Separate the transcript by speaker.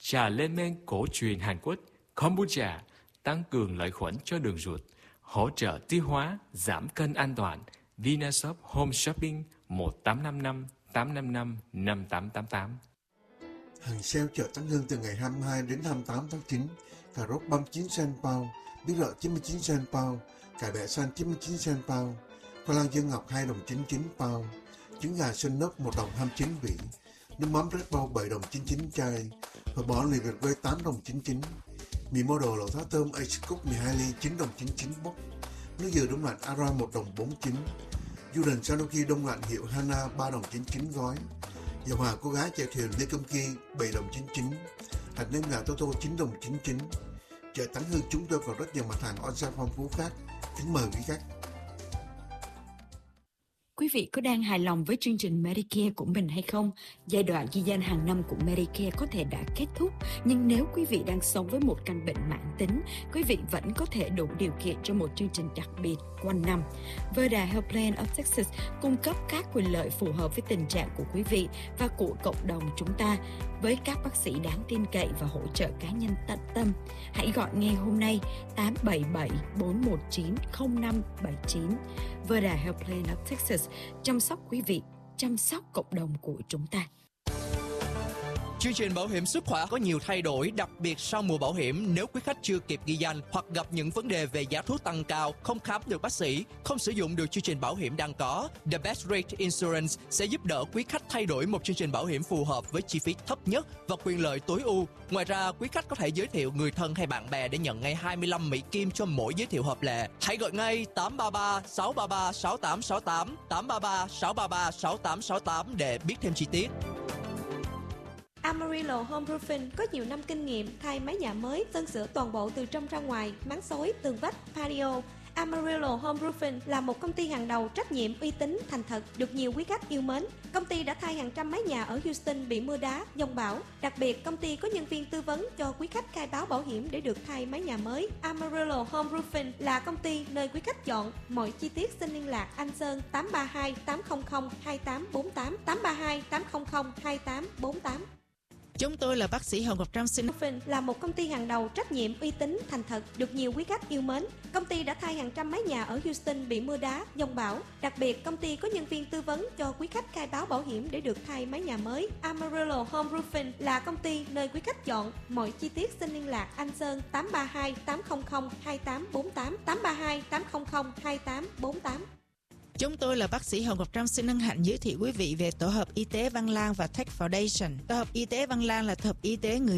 Speaker 1: trà lên men cổ truyền Hàn Quốc Kombucha tăng cường lợi khuẩn cho đường ruột, hỗ trợ tiêu hóa, giảm cân an toàn. Vinashop Home Shopping 1855 855 5888.
Speaker 2: Hàng sale chợ Tấn Hưng từ ngày 22 đến 28 tháng 9. Cà rốt 39 cent pound, bí lợ 99 cent pound, cải bẹ xanh 99 cent pound, khoai lang dương ngọc 2 đồng 99 pound, trứng gà xanh nóc 1 đồng 29 vị, nước mắm Red Bull 7 đồng 99 chai, và bò lì vịt với 8 đồng 99, mì mô đồ lẩu thá tôm Ace Cook 12 ly 9 đồng 99 bốc, nước dừa đông lạnh Ara 1 đồng 49, Jordan Sanoki đông lạnh hiệu Hana 3 đồng 99 gói, dầu hỏa cô gái chèo thuyền Lê Công Kỳ 7 đồng 99, hạt nêm gà Toto 9 đồng 99. Chợ Tấn Hưng chúng tôi còn rất nhiều mặt hàng on-sale phong phú khác. Kính mời quý khách.
Speaker 3: Quý vị có đang hài lòng với chương trình Medicare của mình hay không? Giai đoạn ghi danh hàng năm của Medicare có thể đã kết thúc, nhưng nếu quý vị đang sống với một căn bệnh mãn tính, quý vị vẫn có thể đủ điều kiện cho một chương trình đặc biệt quanh năm. Verda Health Plan of Texas cung cấp các quyền lợi phù hợp với tình trạng của quý vị và của cộng đồng chúng ta, với các bác sĩ đáng tin cậy và hỗ trợ cá nhân tận tâm. Hãy gọi ngay hôm nay 877-419-0579. Verda Health Plan of Texas, chăm sóc quý vị, chăm sóc cộng đồng của chúng ta.
Speaker 4: Chương trình bảo hiểm sức khỏe có nhiều thay đổi, đặc biệt sau mùa bảo hiểm. Nếu quý khách chưa kịp ghi danh hoặc gặp những vấn đề về giá thuốc tăng cao, không khám được bác sĩ, không sử dụng được chương trình bảo hiểm đang có, The Best Rate Insurance sẽ giúp đỡ quý khách thay đổi một chương trình bảo hiểm phù hợp với chi phí thấp nhất và quyền lợi tối ưu. Ngoài ra, quý khách có thể giới thiệu người thân hay bạn bè để nhận ngay 25 Mỹ Kim cho mỗi giới thiệu hợp lệ. Hãy gọi ngay 833-633-6868, 833-633-6868 để biết thêm chi tiết.
Speaker 5: Amarillo Home Roofing có nhiều năm kinh nghiệm thay mái nhà mới, sơn sửa toàn bộ từ trong ra ngoài, máng xối, tường vách, patio. Amarillo Home Roofing là một công ty hàng đầu trách nhiệm, uy tín, thành thật, được nhiều quý khách yêu mến. Công ty đã thay hàng trăm mái nhà ở Houston bị mưa đá, dông bão. Đặc biệt, công ty có nhân viên tư vấn cho quý khách khai báo bảo hiểm để được thay mái nhà mới. Amarillo Home Roofing là công ty nơi quý khách chọn. Mọi chi tiết xin liên lạc anh Sơn 832 800 2848 832 800 2848.
Speaker 6: Chúng tôi là bác sĩ Hồng Ngọc Trâm xin
Speaker 5: là một công ty hàng đầu trách nhiệm, uy tín, thành thật, được nhiều quý khách yêu mến. Công ty đã thay hàng trăm mái nhà ở Houston bị mưa đá, dông bão. Đặc biệt, công ty có nhân viên tư vấn cho quý khách khai báo bảo hiểm để được thay mái nhà mới. Amarillo Home Roofing là công ty nơi quý khách chọn. Mọi chi tiết xin liên lạc anh Sơn 832 800 2848 832 800 2848.
Speaker 6: Chúng tôi là bác sĩ Hồng Ngọc Trâm xin hân hạnh giới thiệu quý vị về tổ hợp y tế Văn Lang và Tech Foundation. Tổ hợp y tế Văn Lang là tổ hợp y tế người